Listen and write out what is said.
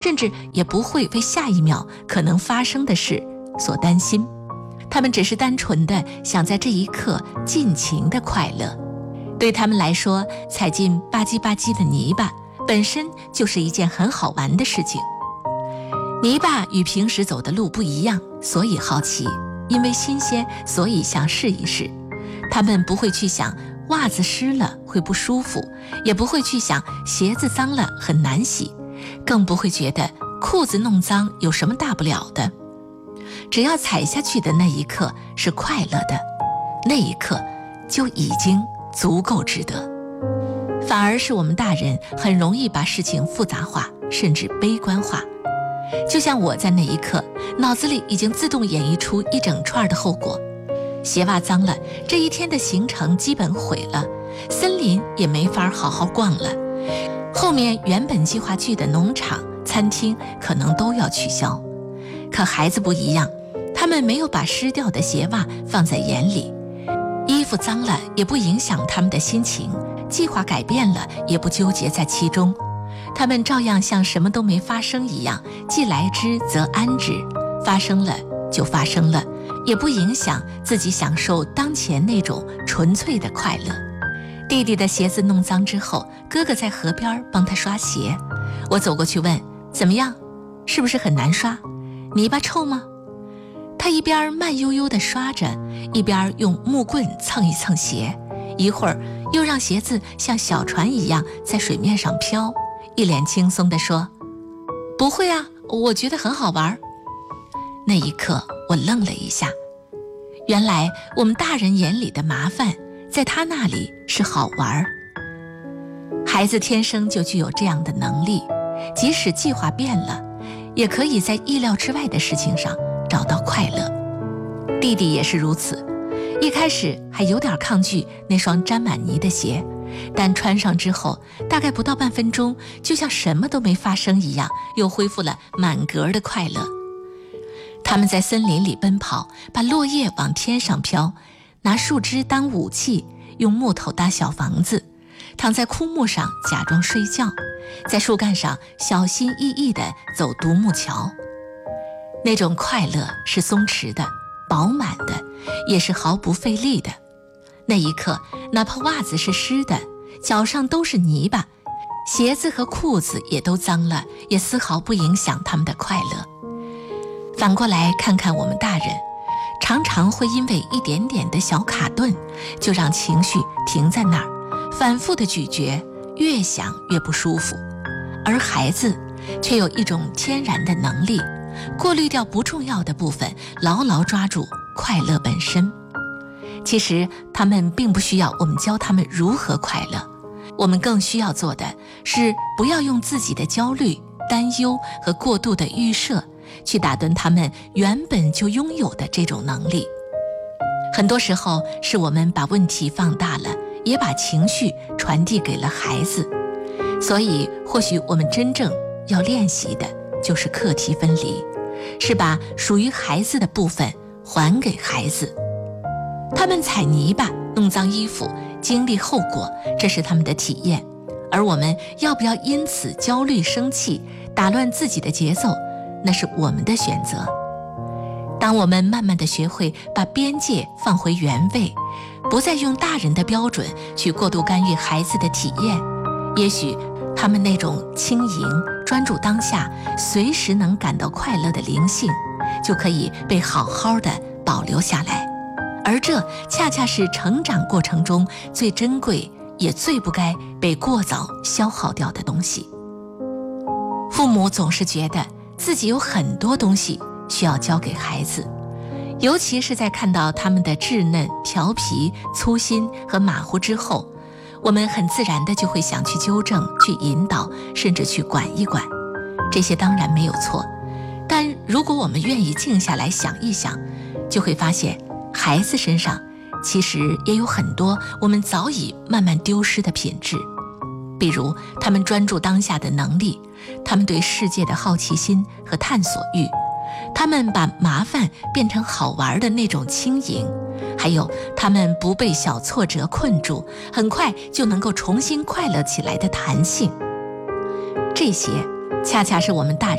甚至也不会为下一秒可能发生的事所担心。他们只是单纯的想在这一刻尽情的快乐。对他们来说，踩进吧唧吧唧的泥巴本身就是一件很好玩的事情。泥巴与平时走的路不一样，所以好奇，因为新鲜，所以想试一试。他们不会去想袜子湿了会不舒服，也不会去想鞋子脏了很难洗，更不会觉得裤子弄脏有什么大不了的。只要踩下去的那一刻是快乐的，那一刻就已经足够值得。反而是我们大人很容易把事情复杂化，甚至悲观化。就像我在那一刻，脑子里已经自动演绎出一整串的后果。鞋袜脏了，这一天的行程基本毁了，森林也没法好好逛了，后面原本计划去的农场、餐厅可能都要取消。可孩子不一样，他们没有把湿掉的鞋袜放在眼里，衣服脏了也不影响他们的心情，计划改变了也不纠结在其中。他们照样像什么都没发生一样，既来之则安之，发生了就发生了，也不影响自己享受当前那种纯粹的快乐。弟弟的鞋子弄脏之后，哥哥在河边帮他刷鞋。我走过去问，怎么样？是不是很难刷？泥巴臭吗？他一边慢悠悠地刷着，一边用木棍蹭一蹭鞋，一会儿又让鞋子像小船一样在水面上飘，一脸轻松地说，不会啊，我觉得很好玩。那一刻我愣了一下，原来我们大人眼里的麻烦，在他那里是好玩。孩子天生就具有这样的能力，即使计划变了，也可以在意料之外的事情上找到快乐。弟弟也是如此，一开始还有点抗拒那双沾满泥的鞋，但穿上之后，大概不到半分钟，就像什么都没发生一样，又恢复了满格的快乐。他们在森林里奔跑，把落叶往天上飘，拿树枝当武器，用木头搭小房子，躺在枯木上假装睡觉，在树干上小心翼翼地走独木桥。那种快乐是松弛的、饱满的，也是毫不费力的。那一刻，哪怕袜子是湿的，脚上都是泥巴，鞋子和裤子也都脏了，也丝毫不影响他们的快乐。反过来看看我们大人，常常会因为一点点的小卡顿，就让情绪停在那儿，反复的咀嚼，越想越不舒服。而孩子却有一种天然的能力，过滤掉不重要的部分，牢牢抓住快乐本身。其实他们并不需要我们教他们如何快乐，我们更需要做的是不要用自己的焦虑、担忧和过度的预设去打断他们原本就拥有的这种能力。很多时候是我们把问题放大了，也把情绪传递给了孩子。所以或许我们真正要练习的就是课题分离，是把属于孩子的部分还给孩子。他们踩泥巴、弄脏衣服，经历后果，这是他们的体验。而我们要不要因此焦虑生气，打乱自己的节奏，那是我们的选择。当我们慢慢地学会把边界放回原位，不再用大人的标准去过度干预孩子的体验，也许他们那种轻盈、专注当下、随时能感到快乐的灵性，就可以被好好的保留下来。而这恰恰是成长过程中最珍贵也最不该被过早消耗掉的东西。父母总是觉得自己有很多东西需要教给孩子，尤其是在看到他们的稚嫩、调皮、粗心和马虎之后，我们很自然的就会想去纠正、去引导，甚至去管一管。这些当然没有错，但如果我们愿意静下来想一想，就会发现孩子身上其实也有很多我们早已慢慢丢失的品质。比如他们专注当下的能力，他们对世界的好奇心和探索欲，他们把麻烦变成好玩的那种轻盈，还有他们不被小挫折困住，很快就能够重新快乐起来的弹性。这些恰恰是我们大人